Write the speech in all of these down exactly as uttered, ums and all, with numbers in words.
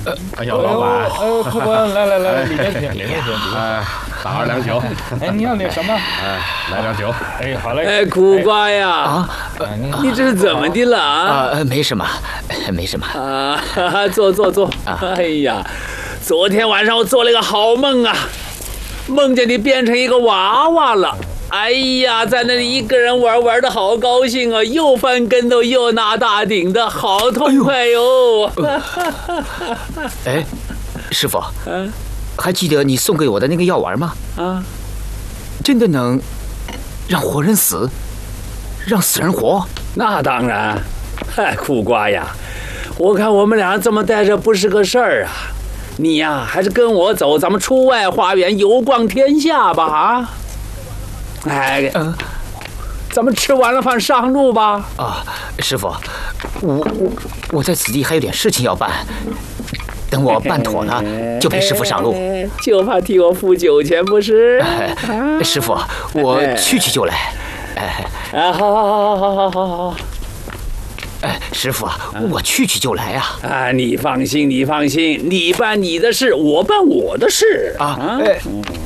哎呀，老板， 呃，客官，来来来，里面请，里面请。 哎，打二两酒。 哎，你要那什么？ 哎，来两酒。 哎，好嘞。 哎，苦瓜呀， 啊， 你这是怎么的了啊？ 啊，没什么，没什么。 啊，哈哈，坐坐坐。哎呀，昨天晚上我做了个好梦啊，梦见你变成一个娃娃了。哎呀，在那里一个人玩玩的好高兴啊，又翻跟头又拿大顶的，好痛快哟！ 哎，师傅，还记得你送给我的那个药丸吗？啊，真的能让活人死，让死人活？ 那当然。嗨，苦瓜呀，我看我们俩这么待着不是个事儿啊。你呀，还是跟我走，咱们出外花园游逛天下吧啊！哎，嗯，咱们吃完了饭上路吧。 啊，师傅，我我我在此地还有点事情要办，等我办妥了就陪师傅上路。 就怕替我付酒钱不是？ 哎、师傅，我去去就来。哎， 啊，好好好好好好好。 哎，师傅，我去去就来啊！ 啊，你放心，你放心，你办你的事，我办我的事啊。啊哎。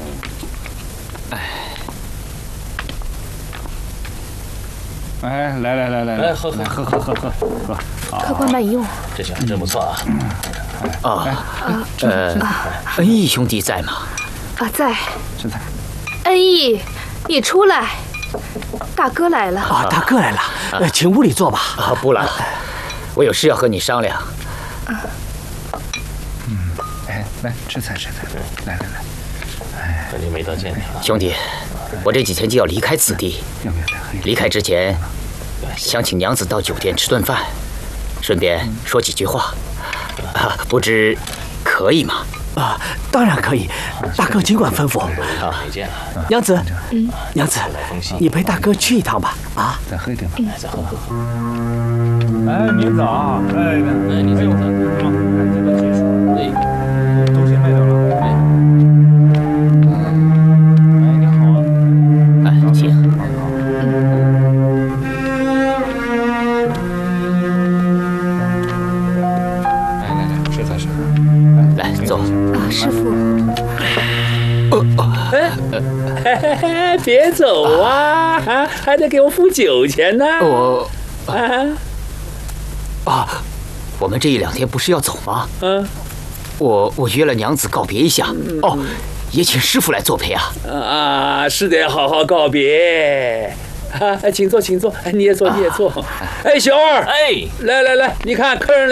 哎，来来来来来，喝喝喝喝喝喝喝。 客官慢用。 这酒真不错啊。 啊，呃，恩义兄弟在吗？ 啊，在。 是在。 恩义，你出来，大哥来了。 啊，大哥来了，呃，请屋里坐吧。 啊，不了，我有事要和你商量。 嗯，哎，来吃菜吃菜，来来来。 哎，很久没得见你了， 兄弟，我这几天就要离开此地。离开之前，想请娘子到酒店吃顿饭，顺便说几句话。啊，不知可以吗？ 啊，当然可以，大哥尽管吩咐。 没见了， 娘子，嗯，娘子，你陪大哥去一趟吧。啊， 再喝一点吧， 再喝喝喝。 哎，您早，哎， 哎，你早。 还记得技术？ 哎， 东西卖掉了。哎，哎，你好。 哎，请。 来来来，吃菜吃菜。 来坐。 啊，师傅。 哎，别走啊！啊，还得给我付酒钱呢。 我啊啊，我们这一两天不是要走吗？ 嗯， 我我约了娘子告别一下。哦，也请师傅来作陪啊。 啊，是得好好告别。啊，请坐，请坐。你也坐，你也坐。哎，小二， 哎， 来来来，你看客人来。